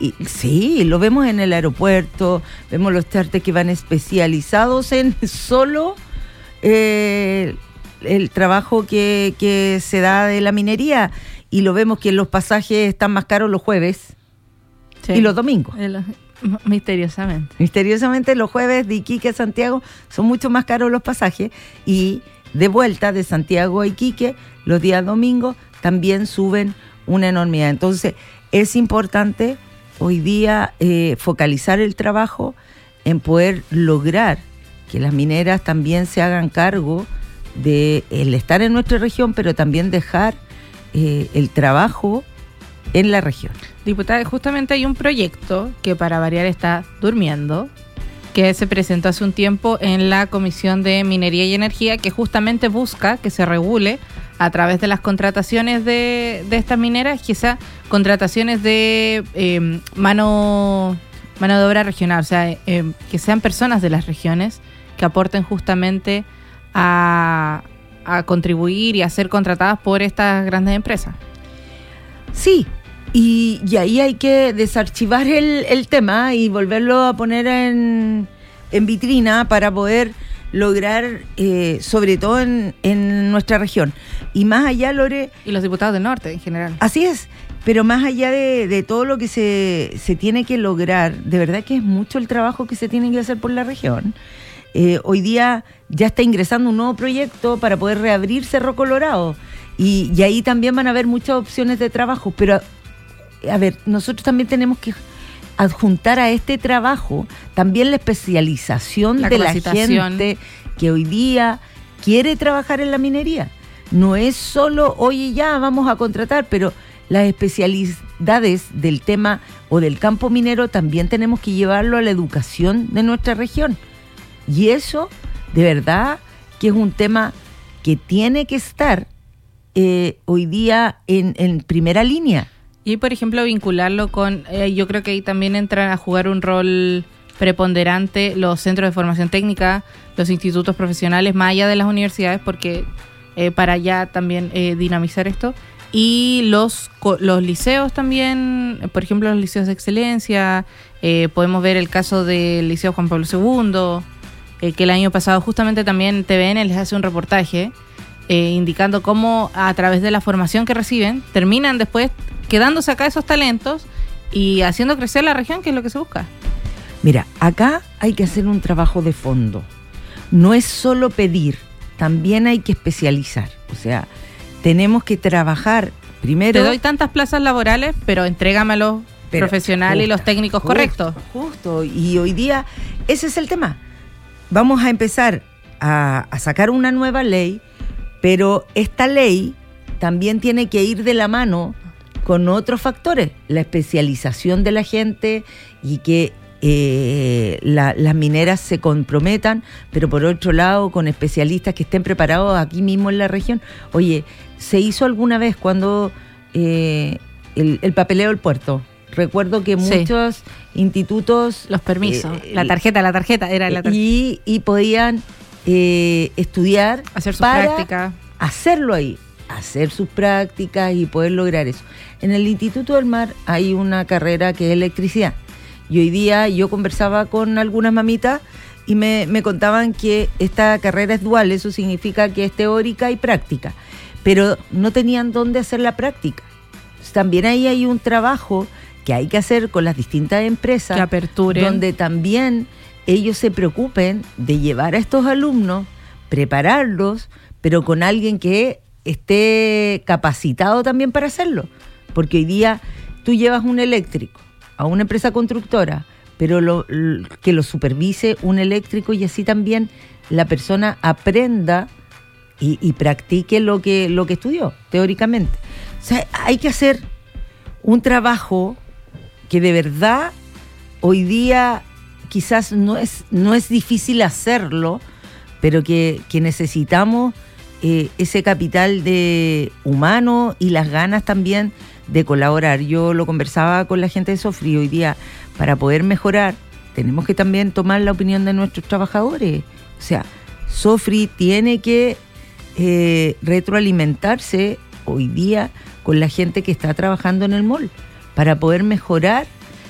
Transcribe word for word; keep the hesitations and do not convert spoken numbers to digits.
y sí, lo vemos en el aeropuerto, vemos los charters que van especializados en solo eh, el trabajo que, que se da de la minería, y lo vemos que los pasajes están más caros los jueves sí. y los domingos. El, misteriosamente. Misteriosamente los jueves de Iquique a Santiago son mucho más caros los pasajes, y de vuelta de Santiago a Iquique los días domingos también suben una enormidad. Entonces es importante hoy día eh, focalizar el trabajo en poder lograr que las mineras también se hagan cargo de el estar en nuestra región, pero también dejar eh, el trabajo en la región. Diputada, justamente hay un proyecto que para variar está durmiendo, que se presentó hace un tiempo en la Comisión de Minería y Energía, que justamente busca que se regule a través de las contrataciones de, de estas mineras, quizá contrataciones de eh, mano, mano de obra regional, o sea, eh, que sean personas de las regiones que aporten justamente a, a contribuir y a ser contratadas por estas grandes empresas. Sí, y, y ahí hay que desarchivar el, el tema y volverlo a poner en, en vitrina para poder lograr, eh, sobre todo en, en nuestra región. Y más allá, Lore... Y los diputados del norte en general. Así es, pero más allá de, de todo lo que se, se tiene que lograr, de verdad que es mucho el trabajo que se tiene que hacer por la región. Eh, hoy día ya está ingresando un nuevo proyecto para poder reabrir Cerro Colorado, y, y ahí también van a haber muchas opciones de trabajo, pero a ver, nosotros también tenemos que adjuntar a este trabajo también la especialización la de la gente que hoy día quiere trabajar en la minería. No es solo, oye, ya vamos a contratar, pero las especialidades del tema o del campo minero también tenemos que llevarlo a la educación de nuestra región. Y eso, de verdad, que es un tema que tiene que estar eh, hoy día en, en primera línea. Y, por ejemplo, vincularlo con, eh, yo creo que ahí también entran a jugar un rol preponderante los centros de formación técnica, los institutos profesionales, más allá de las universidades, porque eh, para ya también eh, dinamizar esto, y los, los liceos también, por ejemplo, los liceos de excelencia, eh, podemos ver el caso del Liceo Juan Pablo segundo, eh, que el año pasado justamente también T V N les hace un reportaje eh, indicando cómo a través de la formación que reciben, terminan después quedándose acá esos talentos y haciendo crecer la región, que es lo que se busca. Mira, acá hay que hacer un trabajo de fondo. No es solo pedir, también hay que especializar. O sea, tenemos que trabajar primero... Te doy tantas plazas laborales, pero entrégame a los pero profesionales justo, y los técnicos justo, correctos. Justo, y hoy día ese es el tema. Vamos a empezar a, a sacar una nueva ley, pero esta ley también tiene que ir de la mano con otros factores, la especialización de la gente y que eh, la, las mineras se comprometan, pero por otro lado con especialistas que estén preparados aquí mismo en la región. Oye, ¿se hizo alguna vez cuando eh, el, el papeleo del puerto? Recuerdo que sí. muchos institutos... Los permisos, eh, la tarjeta, la tarjeta, era la tarjeta. Y, y podían eh, estudiar hacer su para práctica. Hacerlo ahí, hacer sus prácticas y poder lograr eso. En el Instituto del Mar hay una carrera que es electricidad. Y hoy día yo conversaba con algunas mamitas y me, me contaban que esta carrera es dual, eso significa que es teórica y práctica. Pero no tenían dónde hacer la práctica. Entonces, también ahí hay un trabajo que hay que hacer con las distintas empresas. Que aperturen. Donde también ellos se preocupen de llevar a estos alumnos, prepararlos, pero con alguien que esté capacitado también para hacerlo. Porque hoy día tú llevas un eléctrico a una empresa constructora, pero lo, lo, que lo supervise un eléctrico y así también la persona aprenda y, y practique lo que, lo que estudió teóricamente. O sea, hay que hacer un trabajo que de verdad hoy día quizás no es, no es difícil hacerlo, pero que, que necesitamos eh, ese capital de humano y las ganas también de colaborar. Yo lo conversaba con la gente de Sofri hoy día, para poder mejorar tenemos que también tomar la opinión de nuestros trabajadores. O sea, Sofri tiene que eh, retroalimentarse hoy día con la gente que está trabajando en el mall para poder mejorar